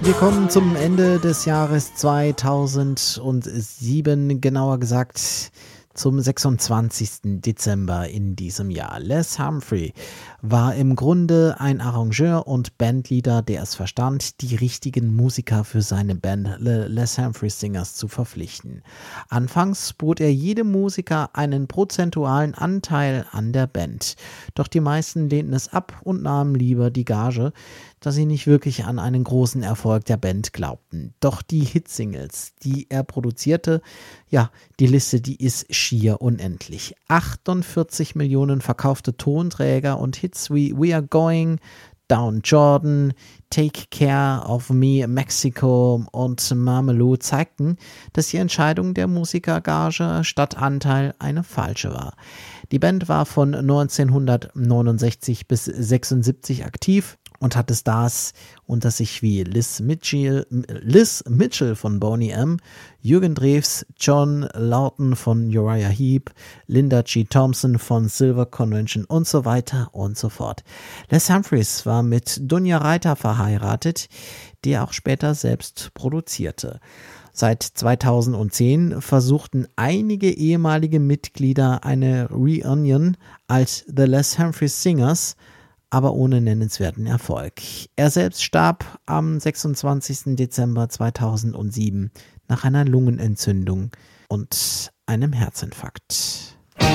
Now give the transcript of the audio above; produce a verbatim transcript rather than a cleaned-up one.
Wir kommen zum Ende des Jahres zweitausendsieben, genauer gesagt zum sechsundzwanzigsten Dezember in diesem Jahr. Les Humphrey war im Grunde ein Arrangeur und Bandleader, der es verstand, die richtigen Musiker für seine Band Le Les Humphrey Singers zu verpflichten. Anfangs bot er jedem Musiker einen prozentualen Anteil an der Band, doch die meisten lehnten es ab und nahmen lieber die Gage, da sie nicht wirklich an einen großen Erfolg der Band glaubten. Doch die Hitsingles, die er produzierte, ja, die Liste, die ist schier unendlich. achtundvierzig Millionen verkaufte Tonträger und Hits wie We Are Going, Down Jordan, Take Care of Me, Mexico und Mamelou zeigten, dass die Entscheidung der Musikergage statt Anteil eine falsche war. Die Band war von neunzehnhundertneunundsechzig bis sechsundsiebzig aktiv und hatte Stars unter sich wie Liz Mitchell, Liz Mitchell von Boney M., Jürgen Drews, John Lawton von Uriah Heep, Linda G. Thompson von Silver Convention und so weiter und so fort. Les Humphreys war mit Dunja Reiter verheiratet, die er auch später selbst produzierte. Seit zweitausendzehn versuchten einige ehemalige Mitglieder eine Reunion als The Les Humphreys Singers, aber ohne nennenswerten Erfolg. Er selbst starb am sechsundzwanzigsten Dezember zweitausendsieben nach einer Lungenentzündung und einem Herzinfarkt.